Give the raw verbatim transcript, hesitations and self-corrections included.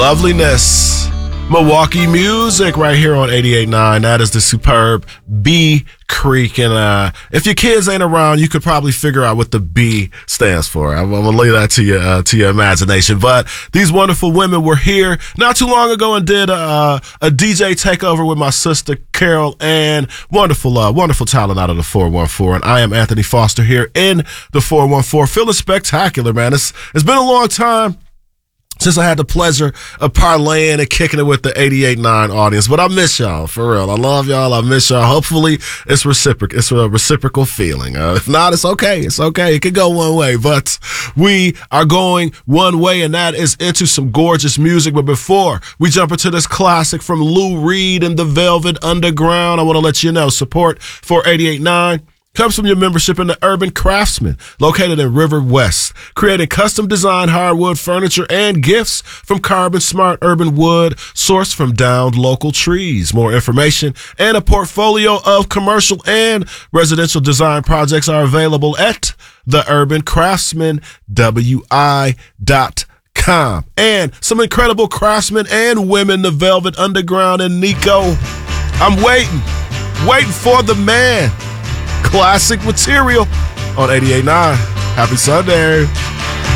Loveliness. Milwaukee music right here on eighty-eight point nine. That is the superb B Creek. And uh, if your kids ain't around, you could probably figure out what the B stands for. I'm, I'm going to leave that to your, uh, to your imagination. But these wonderful women were here not too long ago and did uh, a D J takeover with my sister, Carol Ann. Wonderful, uh, wonderful talent out of the four one four. And I am Anthony Foster here in the four one four. Feeling spectacular, man. It's It's been a long time since I had the pleasure of parlaying and kicking it with the eighty-eight point nine audience. But I miss y'all, for real. I love y'all. I miss y'all. Hopefully, it's reciprocal. It's a reciprocal feeling. Uh, if not, it's okay. It's okay. It could go one way. But we are going one way, and that is into some gorgeous music. But before we jump into this classic from Lou Reed and the Velvet Underground, I want to let you know support for eighty-eight point nine comes from your membership in the Urban Craftsman, located in River West, creating custom designed hardwood furniture and gifts from carbon smart urban wood sourced from downed local trees. More information and a portfolio of commercial and residential design projects are available at the urban craftsman w i dot com. And some incredible craftsmen and women, the Velvet Underground and Nico. I'm waiting, waiting for the man. Classic material on eighty-eight point nine. Happy Sunday.